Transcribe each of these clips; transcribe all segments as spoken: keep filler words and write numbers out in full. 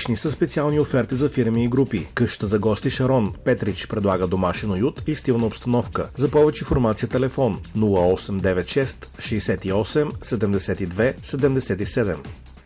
Налични са специални оферти за фирми и групи. Къща за гости Шарон, Петрич предлага домашен уют и стилна обстановка. За повече информация телефон нула осем девет шест шейсет и осем седемдесет и две седемдесет и седем.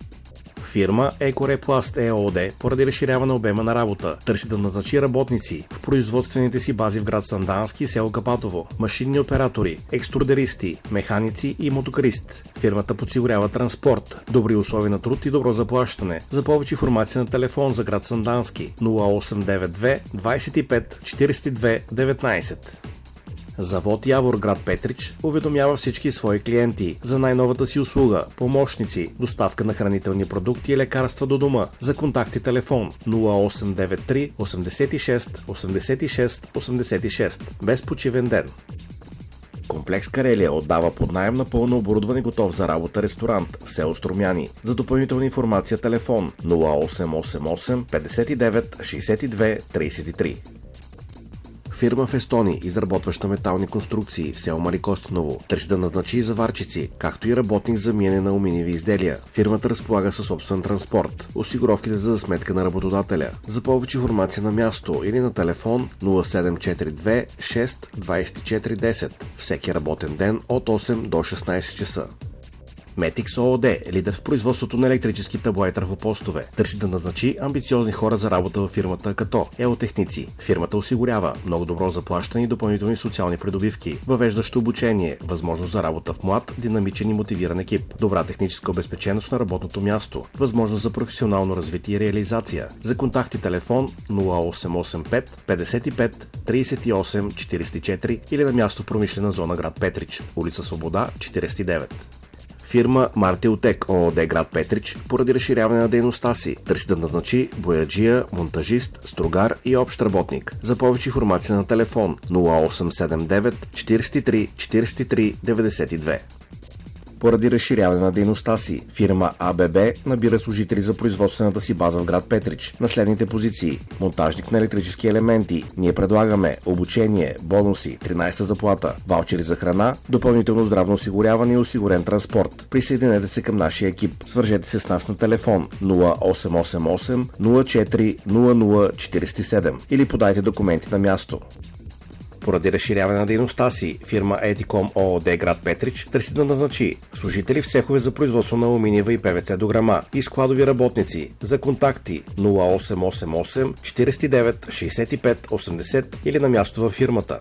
Фирма Екорепласт ЕООД поради разширяване обема на работа търси да назначи работници в производствените си бази в град Сандански и село Капатово, машинни оператори, екструдеристи, механици и мотокарист. Фирмата подсигурява транспорт, добри условия на труд и добро заплащане. За повече информация на телефон за град Сандански нула осем девет две двадесет и пет четиридесет и две деветнадесет. Завод Явор, град Петрич, уведомява всички свои клиенти за най-новата си услуга – помощници, доставка на хранителни продукти и лекарства до дома. За контакти телефон нула осем девет три осемдесет и шест осемдесет и шест осемдесет и шест. Без почивен ден. Комплекс Карелия отдава под наем на пълно оборудван и готов за работа ресторант в село Струмяни. За допълнителна информация телефон нула осем осем осем петдесет и девет шейсет и две тридесет и три. Фирма Фестони, изработваща метални конструкции в село Маликостиново, търси да назначи заварчици, както и работник за миене на алуминиеви изделия. Фирмата разполага със собствен транспорт. Осигуровките за сметка на работодателя. За повече информация на място или на телефон нула седем четири две шест двадесет и четири десет. Всеки работен ден от осем до шестнадесет часа. Метикс ООД, лидер в производството на електрически табла и трафопостове, търси да назначи амбициозни хора за работа във фирмата като еотехници. Фирмата осигурява много добро заплащане и допълнителни социални придобивки, въвеждащо обучение, възможност за работа в млад, динамичен и мотивиран екип, добра техническа обезпеченост на работното място, възможност за професионално развитие и реализация. За контакти телефон нула осем осем пет петдесет и пет тридесет и осем четиридесет и четири или на място в промишлена зона град Петрич, улица Свобода четиридесет и девет. Фирма Мартилтек ООД, град Петрич, поради разширяване на дейността си, търси да назначи бояджия, монтажист, стругар и общ работник. За повече информация на телефон нула осем седем девет четиридесет и три четиридесет и три деветдесет и две. Поради разширяване на дейността си, фирма АББ набира служители за производствената си база в град Петрич на следните позиции: монтажник на електрически елементи. Ние предлагаме обучение, бонуси, тринадесета заплата, ваучери за храна, допълнително здравно осигуряване и осигурен транспорт. Присъединете се към нашия екип. Свържете се с нас на телефон нула осем осем осем нула четири нула нула четиридесет и седем или подайте документи на място. Поради разширяване на дейността си, фирма Етиком ООД, град Петрич, търси да назначи служители в цехове за производство на алуминиева и ПВЦ дограма и складови работници. За контакти нула осем осем осем четиридесет и девет шейсет и пет осемдесет или на място във фирмата.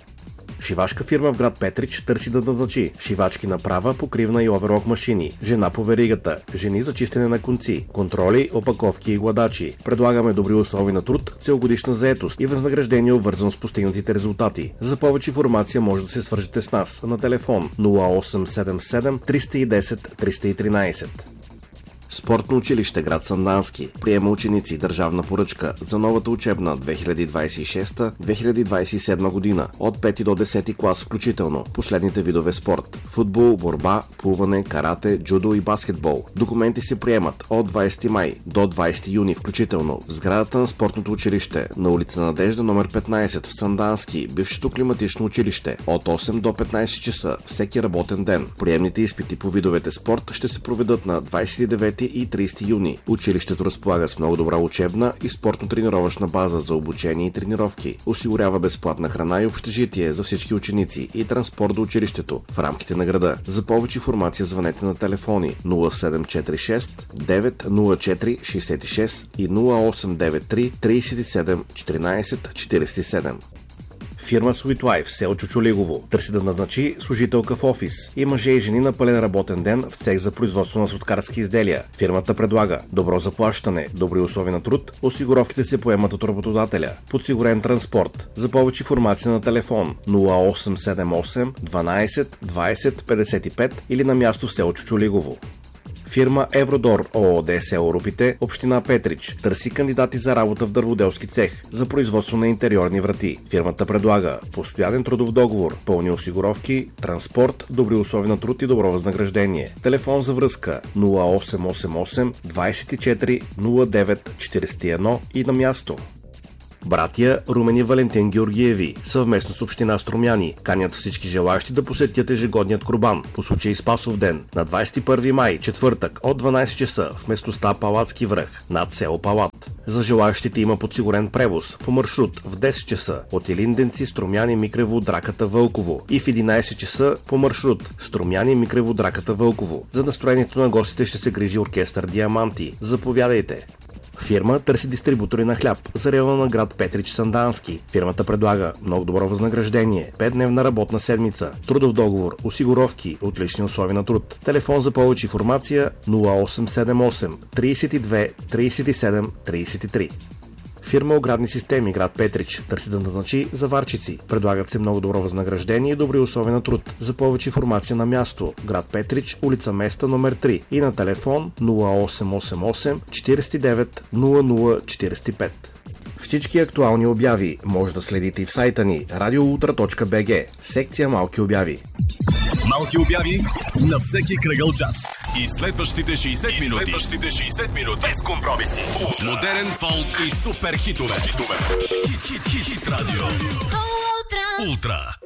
Шивашка фирма в град Петрич търси да назначи шивачки на права, покривна и оверлок машини, жена по веригата, жени за чистене на конци, контроли, опаковки и гладачи. Предлагаме добри условия на труд, целогодишна заетост и възнаграждение, обвързано с постигнатите резултати. За повече информация може да се свържете с нас на телефон нула осем седем седем триста и десет триста и тринадесет. Спортно училище град Сандански приема ученици държавна поръчка за новата учебна две хиляди двадесет и шеста две хиляди двадесет и седма година от пети до десети клас включително. Последните видове спорт: футбол, борба, плуване, карате, джудо и баскетбол. Документи се приемат от двадесети май до двадесети юни включително в сградата на спортното училище на улица Надежда номер петнадесет в Сандански, бившето климатично училище, от осем до петнадесет часа всеки работен ден. Приемните изпити по видовете спорт ще се проведат на двадесет и девети и тридесети юни. Училището разполага с много добра учебна и спортно-тренировъчна база за обучение и тренировки. Осигурява безплатна храна и общежитие за всички ученици и транспорт до училището в рамките на града. За повече информация звънете на телефони нула седем четири шест девет нула четири шейсет и шест и нула осем девет три тридесет и седем четиринадесет четиридесет и седем. Фирма Sweet Life, село Чучулигово, търси да назначи служителка в офис и мъже и жени на пълен работен ден в цех за производство на соткарски изделия. Фирмата предлага добро заплащане, добри условия на труд, осигуровките се поемат от работодателя, подсигурен транспорт. За повече информация на телефон нула осем седем осем дванадесет двадесет петдесет и пет или на място в село Чучулигово. Фирма Евродор ООД, село Рупите, община Петрич, търси кандидати за работа в дърводелски цех за производство на интериорни врати. Фирмата предлага постоянен трудов договор, пълни осигуровки, транспорт, добри условия на труд и добро възнаграждение. Телефон за връзка нула осем осем осем двадесет и четири нула девет четиридесет и едно и на място. Братия Румен и Валентин Георгиеви съвместно с община Струмяни канят всички желаящи да посетят ежегодният курбан по случай Спасов ден на двадесет и първи май, четвъртък от дванадесет часа в местността Палатски връх над село Палат. За желаящите има подсигурен превоз по маршрут в десет часа от Илинденци, Струмяни, Микрево, Драката, Вълково и в единайсет часа по маршрут Струмяни, Микрево, Драката, Вълково. За настроението на гостите ще се грижи оркестър Диаманти. Заповядайте! Фирма търси дистрибутори на хляб за района на град Петрич Сандански. Фирмата предлага много добро възнаграждение, петдневна работна седмица, трудов договор, осигуровки, отлични условия на труд. Телефон за повече информация нула осем седем осем трийсет и две трийсет и седем трийсет и три. Фирма Оградни системи, град Петрич, търси да назначи заварчици. Предлагат се много добро възнаграждение и добри условия на труд. За повече информация на място, град Петрич, улица Места, номер три и на телефон нула осем осем осем четирийсет и девет нула нула четирийсет и пет. Всички актуални обяви може да следите и в сайта ни радиоултра точка би джи, секция Малки обяви. Малки обяви на всеки кръгъл час. И следващите шейсет минути. Следващите шейсет минути. Без компромиси. Модерен фолк и супер хитове. Хит, хит, хит, хит радио. Ултра.